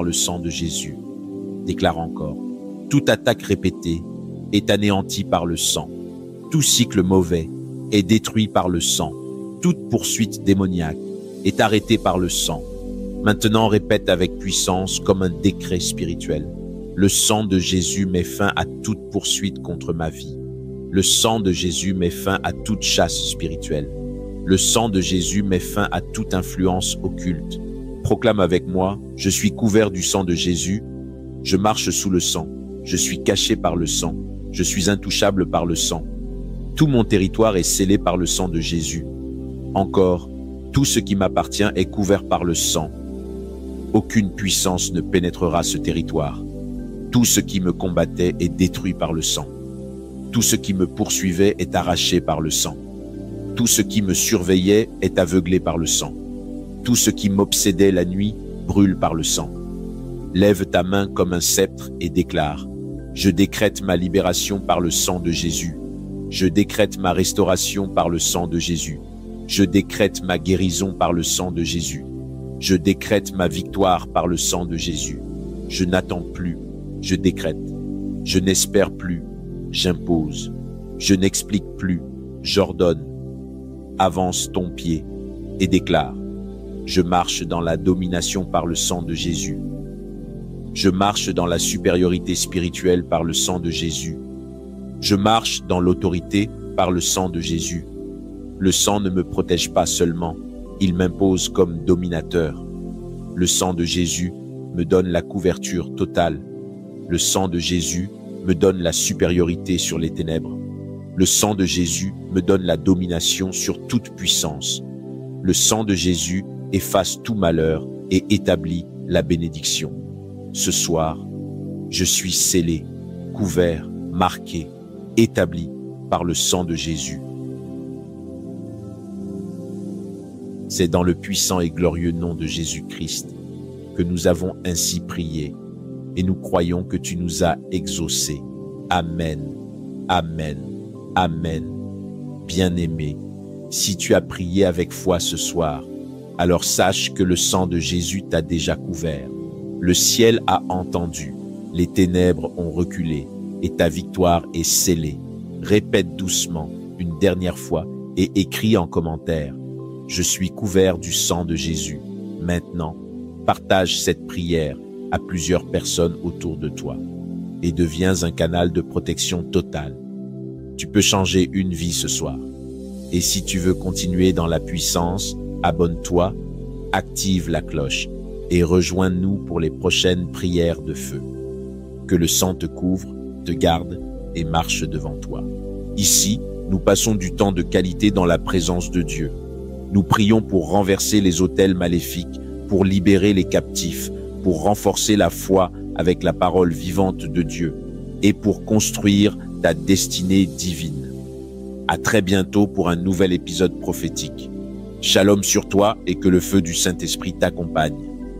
par le sang de Jésus. Déclare encore. Toute attaque répétée est anéantie par le sang. Tout cycle mauvais est détruit par le sang. Toute poursuite démoniaque est arrêtée par le sang. Maintenant, répète avec puissance comme un décret spirituel. Le sang de Jésus met fin à toute poursuite contre ma vie. Le sang de Jésus met fin à toute chasse spirituelle. Le sang de Jésus met fin à toute influence occulte. Proclame avec moi, je suis couvert du sang de Jésus, je marche sous le sang, je suis caché par le sang, je suis intouchable par le sang. Tout mon territoire est scellé par le sang de Jésus. Encore, tout ce qui m'appartient est couvert par le sang. Aucune puissance ne pénétrera ce territoire. Tout ce qui me combattait est détruit par le sang. Tout ce qui me poursuivait est arraché par le sang. Tout ce qui me surveillait est aveuglé par le sang. Tout ce qui m'obsédait la nuit brûle par le sang. Lève ta main comme un sceptre et déclare. Je décrète ma libération par le sang de Jésus. Je décrète ma restauration par le sang de Jésus. Je décrète ma guérison par le sang de Jésus. Je décrète ma victoire par le sang de Jésus. Je n'attends plus, je décrète. Je n'espère plus, j'impose. Je n'explique plus, j'ordonne. Avance ton pied et déclare. Je marche dans la domination par le sang de Jésus. Je marche dans la supériorité spirituelle par le sang de Jésus. Je marche dans l'autorité par le sang de Jésus. Le sang ne me protège pas seulement, il m'impose comme dominateur. Le sang de Jésus me donne la couverture totale. Le sang de Jésus me donne la supériorité sur les ténèbres. Le sang de Jésus me donne la domination sur toute puissance. Le sang de Jésus efface tout malheur et établit la bénédiction. Ce soir, je suis scellé, couvert, marqué, établi par le sang de Jésus. C'est dans le puissant et glorieux nom de Jésus-Christ que nous avons ainsi prié et nous croyons que tu nous as exaucés. Amen, amen, amen. Bien-aimé, si tu as prié avec foi ce soir, alors sache que le sang de Jésus t'a déjà couvert. Le ciel a entendu, les ténèbres ont reculé et ta victoire est scellée. Répète doucement une dernière fois et écris en commentaire. Je suis couvert du sang de Jésus. Maintenant, partage cette prière à plusieurs personnes autour de toi et deviens un canal de protection totale. Tu peux changer une vie ce soir. Et si tu veux continuer dans la puissance, abonne-toi, active la cloche et rejoins-nous pour les prochaines prières de feu. Que le sang te couvre, te garde et marche devant toi. Ici, nous passons du temps de qualité dans la présence de Dieu. Nous prions pour renverser les autels maléfiques, pour libérer les captifs, pour renforcer la foi avec la parole vivante de Dieu et pour construire ta destinée divine. À très bientôt pour un nouvel épisode prophétique. Shalom sur toi et que le feu du Saint-Esprit t'accompagne.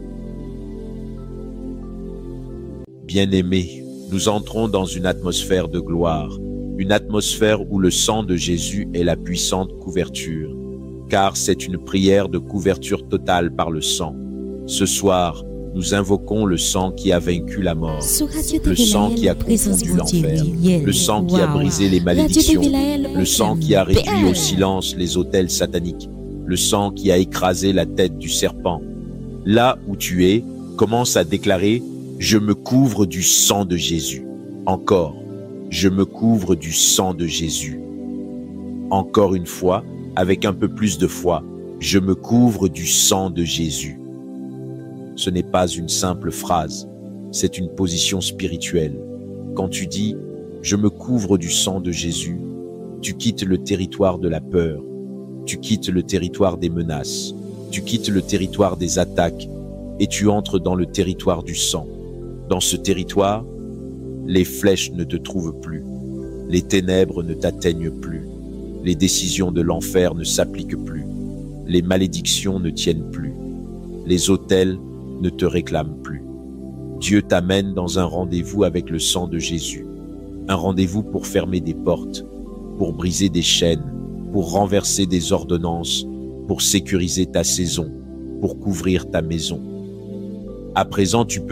Bien-aimés, nous entrons dans une atmosphère de gloire, une atmosphère où le sang de Jésus est la puissante couverture, car c'est une prière de couverture totale par le sang. Ce soir, nous invoquons le sang qui a vaincu la mort, le sang qui a confondu l'enfer, le sang qui a brisé les malédictions, le sang qui a réduit au silence les autels sataniques, le sang qui a écrasé la tête du serpent. Là où tu es, commence à déclarer « Je me couvre du sang de Jésus ». Encore, « Je me couvre du sang de Jésus ». Encore une fois, avec un peu plus de foi, « Je me couvre du sang de Jésus ». Ce n'est pas une simple phrase, c'est une position spirituelle. Quand tu dis « Je me couvre du sang de Jésus », tu quittes le territoire de la peur, tu quittes le territoire des menaces, tu quittes le territoire des attaques et tu entres dans le territoire du sang. Dans ce territoire, les flèches ne te trouvent plus, les ténèbres ne t'atteignent plus, les décisions de l'enfer ne s'appliquent plus, les malédictions ne tiennent plus, les autels ne te réclament plus. Dieu t'amène dans un rendez-vous avec le sang de Jésus, un rendez-vous pour fermer des portes, pour briser des chaînes, pour renverser des ordonnances, pour sécuriser ta saison, pour couvrir ta maison. À présent, tu peux